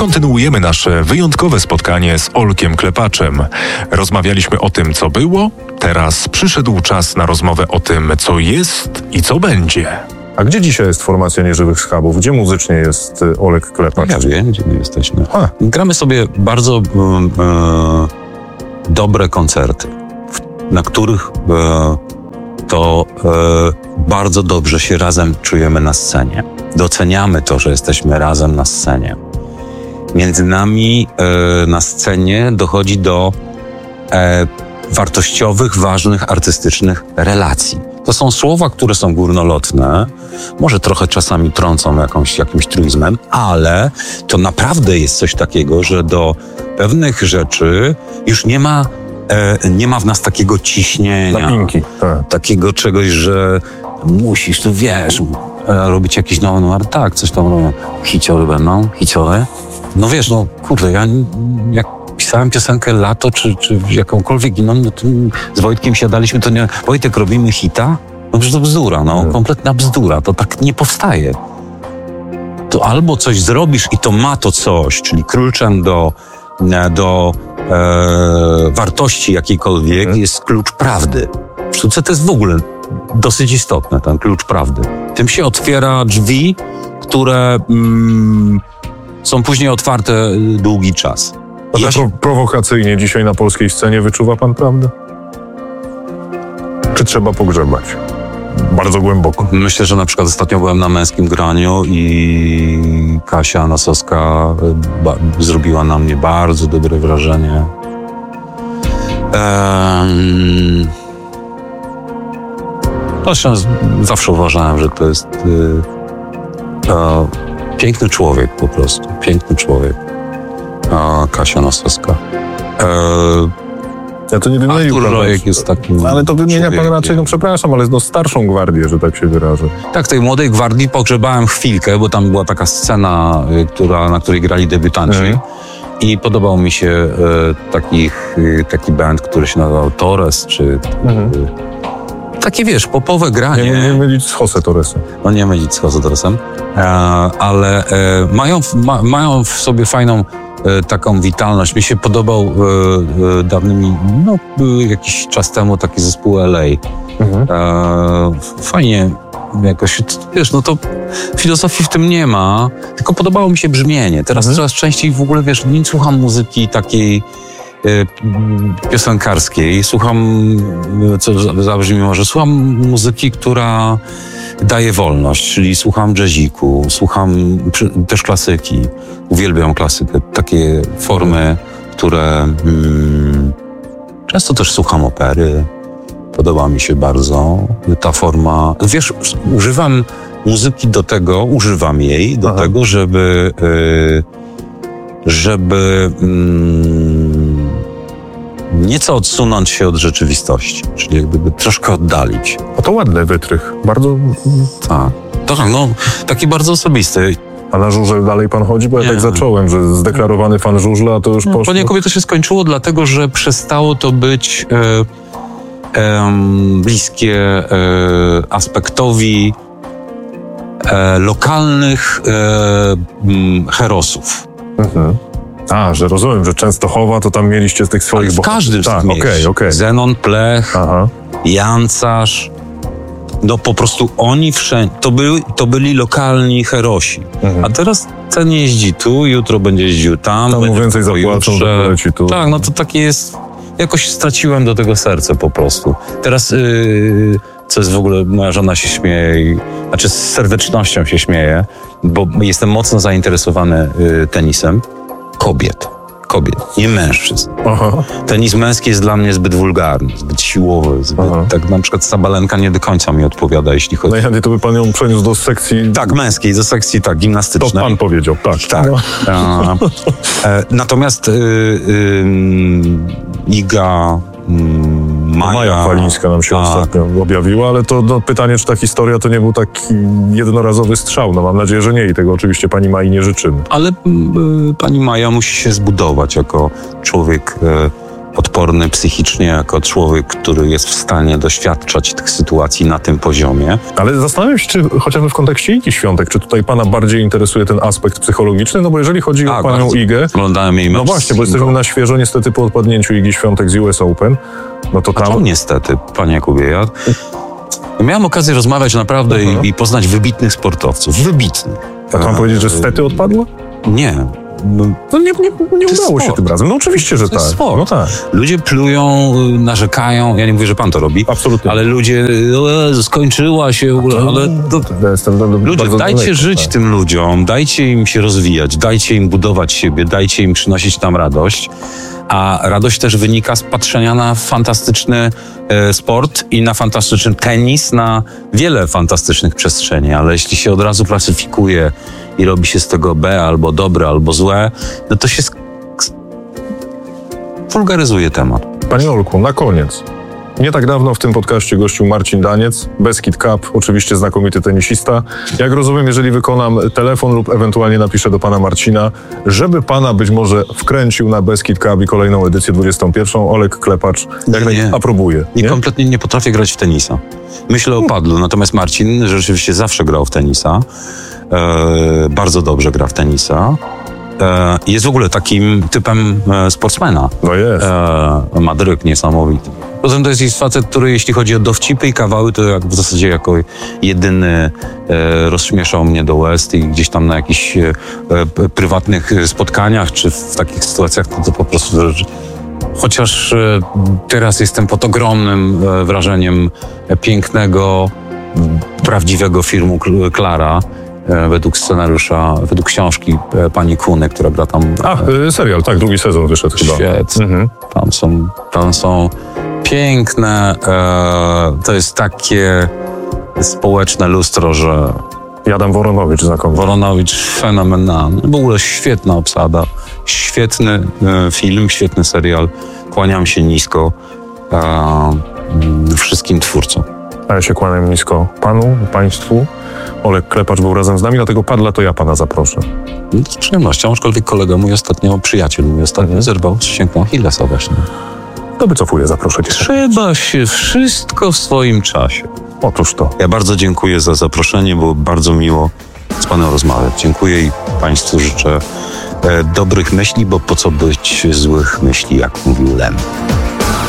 Kontynuujemy nasze wyjątkowe spotkanie z Olkiem Klepaczem. Rozmawialiśmy o tym, co było, teraz przyszedł czas na rozmowę o tym, co jest i co będzie. A gdzie dzisiaj jest formacja Nieżywych Schabów? Gdzie muzycznie jest Olek Klepacz? Ja wiem, gdzie my jesteśmy. Gramy sobie bardzo dobre koncerty, na których bardzo dobrze się razem czujemy na scenie. Doceniamy to, że jesteśmy razem na scenie. Między nami na scenie dochodzi do wartościowych, ważnych, artystycznych relacji. To są słowa, które są górnolotne, może trochę czasami trącą jakimś truizmem, ale to naprawdę jest coś takiego, że do pewnych rzeczy już nie ma w nas takiego ciśnienia. Napinki, tak. Takiego czegoś, że musisz, tu wiesz, robić jakiś nowy numer. Tak, coś tam robią. Hiciory będą, hiciory. No wiesz, no kurde, ja jak pisałem piosenkę Lato, czy jakąkolwiek inną, no to z Wojtkiem siadaliśmy, to nie, Wojtek, robimy hita? No przecież to bzdura, kompletna bzdura, to tak nie powstaje. To albo coś zrobisz i to ma to coś, czyli kluczem do wartości jakiejkolwiek jest klucz prawdy. W sztuce to jest w ogóle dosyć istotne, ten klucz prawdy. Tym się otwiera drzwi, które są później otwarte długi czas. A tak prowokacyjnie dzisiaj na polskiej scenie wyczuwa pan prawdę? Czy trzeba pogrzebać? Bardzo głęboko. Myślę, że na przykład ostatnio byłem na Męskim Graniu i Kasia Nosowska zrobiła na mnie bardzo dobre wrażenie. Zawsze uważałem, że to jest piękny człowiek po prostu. Piękny człowiek. Kasia Nosowska. Ja to nie wymienił pan. Jest takim. Ale to wymienia człowiekiem. Pan raczej, no przepraszam, ale starszą gwardię, że tak się wyrażę. Tak, tej młodej gwardii pogrzebałem chwilkę, bo tam była taka scena, na której grali debiutanci. I podobał mi się taki band, który się nazywał Torres, czy takie, wiesz, popowe granie. Nie mylić z Jose Torresem. No nie mylić z Jose Torresem, ale mają w sobie fajną taką witalność. Mi się podobał jakiś czas temu taki zespół LA. Fajnie jakoś, wiesz, no to filozofii w tym nie ma, tylko podobało mi się brzmienie. Teraz coraz częściej w ogóle, wiesz, nie słucham muzyki takiej piosenkarskiej. Słucham, co zabrzmi może, słucham muzyki, która daje wolność, czyli słucham jazziku, słucham też klasyki. Uwielbiam klasykę. Takie formy, które często też słucham opery. Podoba mi się bardzo ta forma. Wiesz, używam jej do tego, żeby nieco odsunąć się od rzeczywistości, czyli jakby troszkę oddalić. A to ładny wytrych, bardzo... Tak, no, taki bardzo osobisty. A na żużel dalej pan chodzi? Bo ja tak zacząłem, że zdeklarowany fan żużla, to już poszło. Poniekąd to się skończyło, dlatego że przestało to być bliskie aspektowi lokalnych herosów. Że rozumiem, że Częstochowa to tam mieliście z tych swoich... Ale w każdym z tych miejsc. Okay. Zenon Plech, Jancarz. No po prostu oni wszędzie, to byli lokalni herosi. A teraz ten jeździ tu, jutro będzie jeździł tam. Tam mu więcej zapłacą, to leci tu. Tak, no to takie jest... Jakoś straciłem do tego serce po prostu. Teraz, co jest w ogóle, moja żona się śmieje, z serdecznością się śmieje, bo jestem mocno zainteresowany tenisem kobiet, nie mężczyzn. Tenis męski jest dla mnie zbyt wulgarny, zbyt siłowy, tak na przykład Sabalenka nie do końca mi odpowiada, jeśli chodzi... Najchętniej to by pan ją przeniósł do sekcji... Tak, męskiej, do sekcji gimnastycznej. To pan powiedział, tak. Natomiast Iga... Maja Chwalińska nam się ostatnio objawiła, ale to pytanie, czy ta historia to nie był taki jednorazowy strzał. No mam nadzieję, że nie i tego oczywiście pani Mai nie życzymy. Ale pani Maja musi się zbudować jako człowiek odporny psychicznie jako człowiek, który jest w stanie doświadczać tych sytuacji na tym poziomie. Ale zastanawiam się, czy chociażby w kontekście Igi Świątek, czy tutaj pana bardziej interesuje ten aspekt psychologiczny? No bo jeżeli chodzi o panią bardzo. Igę... Oglądałem jej mecz. No właśnie, bo jesteśmy na świeżo niestety po odpadnięciu Igi Świątek z US Open. No to A tam... to niestety, panie Jakubie, ja miałem okazję rozmawiać naprawdę i poznać wybitnych sportowców. Wybitnych. A to mam powiedzieć, że stety odpadło? Nie. No nie udało się tym razem. No oczywiście, że To jest tak. sport. No tak. Ludzie plują, narzekają. Ja nie mówię, że pan to robi. Absolutnie. Ale ludzie, skończyła się, ale ludzie, dajcie żyć tym ludziom, dajcie im się rozwijać, dajcie im budować siebie, dajcie im przynosić tam radość. A radość też wynika z patrzenia na fantastyczny sport i na fantastyczny tenis, na wiele fantastycznych przestrzeni. Ale jeśli się od razu klasyfikuje i robi się z tego B albo dobre, albo złe, no to się wulgaryzuje temat. Panie Olku, na koniec. Nie tak dawno w tym podcaście gościł Marcin Daniec, Beskid Cup, oczywiście znakomity tenisista. Jak rozumiem, jeżeli wykonam telefon lub ewentualnie napiszę do pana Marcina, żeby pana być może wkręcił na Beskid Cup i kolejną edycję 21, Olek Klepacz aprobuje. Nie, kompletnie nie potrafię grać w tenisa. Myślę o padlu, natomiast Marcin rzeczywiście zawsze grał w tenisa. Bardzo dobrze gra w tenisa. Jest w ogóle takim typem sportsmena. No jest. Ma dryg niesamowity. Poza tym to jest facet, który jeśli chodzi o dowcipy i kawały, to w zasadzie jako jedyny rozśmieszał mnie do łez i gdzieś tam na jakichś prywatnych spotkaniach, czy w takich sytuacjach, to po prostu... Chociaż teraz jestem pod ogromnym wrażeniem pięknego, prawdziwego filmu Klara, według scenariusza, według książki pani Kuny, która gra tam... Serial, tak, drugi sezon wyszedł chyba. Świetnie. Tam są piękne, to jest takie społeczne lustro, że... Adam Woronowicz znakomity. Woronowicz fenomenalny. W ogóle świetna obsada, świetny film, świetny serial. Kłaniam się nisko wszystkim twórcom. A ja się kłaniam nisko panu, państwu. Olek Klepacz był razem z nami, dlatego padla to ja pana zaproszę. No, z przyjemnością, aczkolwiek kolega przyjaciel mój ostatnio zerwał ścięgną Achillesa właśnie. To wycofuję zaproszenie. Trzeba się wszystko w swoim czasie. Otóż to. Ja bardzo dziękuję za zaproszenie, było bardzo miło z panem rozmawiać. Dziękuję i państwu życzę dobrych myśli, bo po co być złych myśli, jak mówił Lem.